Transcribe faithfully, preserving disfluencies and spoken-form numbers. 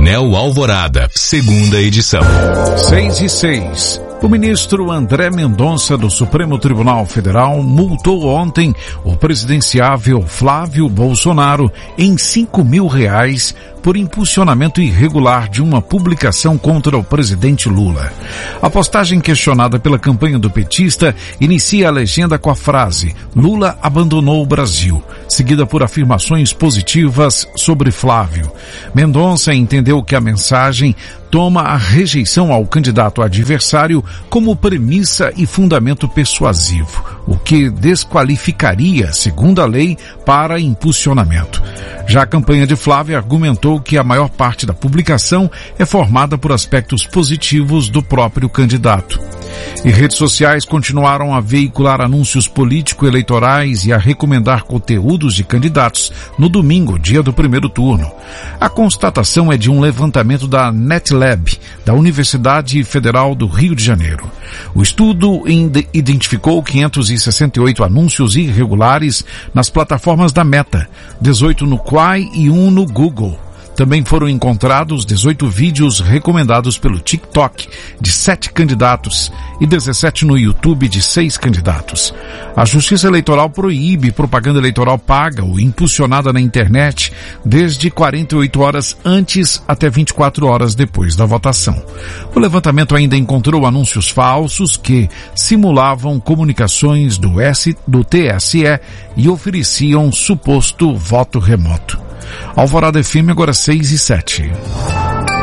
Painel Alvorada, segunda edição. seis e seis. O ministro André Mendonça do Supremo Tribunal Federal multou ontem o presidenciável Flávio Bolsonaro em cinco mil reais por impulsionamento irregular de uma publicação contra o presidente Lula. A postagem questionada pela campanha do petista inicia a legenda com a frase "Lula abandonou o Brasil", seguida por afirmações positivas sobre Flávio. Mendonça entendeu que a mensagem toma a rejeição ao candidato adversário como premissa e fundamento persuasivo, o que desqualificaria, segundo a lei, para impulsionamento. Já a campanha de Flávio argumentou que a maior parte da publicação é formada por aspectos positivos do próprio candidato. E redes sociais continuaram a veicular anúncios político-eleitorais e a recomendar conteúdos de candidatos no domingo, dia do primeiro turno. A constatação é de um levantamento da NetLab, da Universidade Federal do Rio de Janeiro. O estudo identificou quinhentos e sessenta e oito anúncios irregulares nas plataformas da Meta, dezoito no Quai e um no Google. Também foram encontrados dezoito vídeos recomendados pelo TikTok de sete candidatos e dezessete no YouTube de seis candidatos. A Justiça Eleitoral proíbe propaganda eleitoral paga ou impulsionada na internet desde quarenta e oito horas antes até vinte e quatro horas depois da votação. O levantamento ainda encontrou anúncios falsos que simulavam comunicações do, S, do T S E e ofereciam suposto voto remoto. Alvorada F M, agora seis e sete.